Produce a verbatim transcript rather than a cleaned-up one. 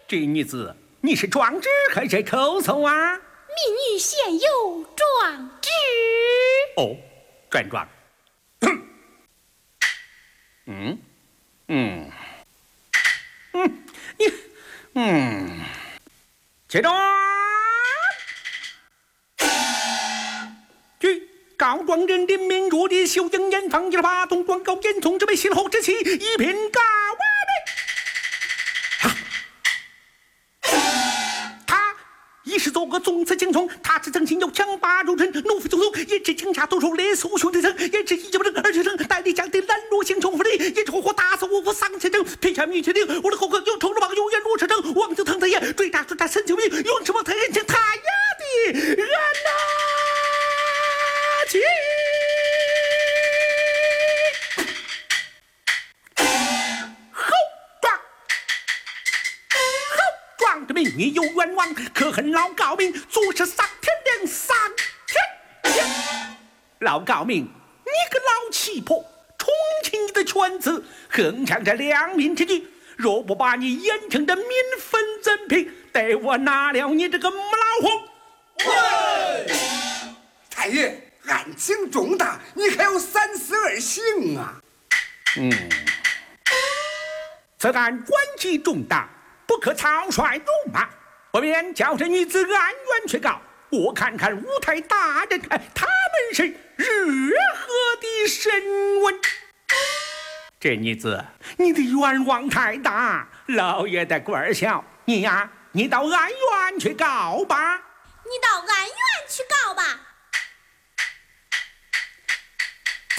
这女子，你是壮志还是口凑啊？ 民女现有壮志。 哦，壮壮。嗯嗯嗯，你嗯，接着据告状人林明若的修养严放一了八通广告严从之为先后之妻一品告完美。他一是做个纵词轻松，他是曾经有强霸如尘，怒飞匆匆，也是警察多数列苏兄弟生，也是一九不正二十生，带领将的拦路行冲锋利，也是活活打死我府丧千征，天下女确定，我的后客有仇了王永远如车征，王就腾他也追打追打神救命，用什么他人情他呀的人呐！起！后状，后状的命你有冤枉，可恨老高明做事丧天良，丧天良。老高明，你个老奇婆，重庆你的圈子，横抢着良民之地，若不把你严惩的民愤怎平，待我拿了你这个母老虎！ 喂，太爷，案情重大，你还要三思而行啊！ 嗯，此案关系重大，不可草率辱骂，不免叫这女子安冤去告。我看看五台大人，哎，他们是如何的审问？这女子，你的冤枉太大，老爷的官儿小，你呀，你到安院去告吧。 你到安院去告吧。